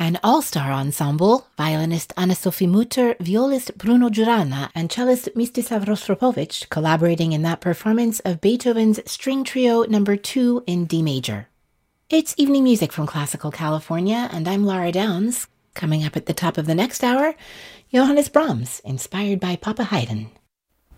An all-star ensemble, violinist Anna-Sophie Mutter, violist Bruno Giuranna, and cellist Mstislav Rostropovich collaborating in that performance of Beethoven's String Trio No. 2 in D major. It's Evening Music from Classical California, and I'm Lara Downs. Coming up at the top of the next hour, Johannes Brahms, inspired by Papa Haydn.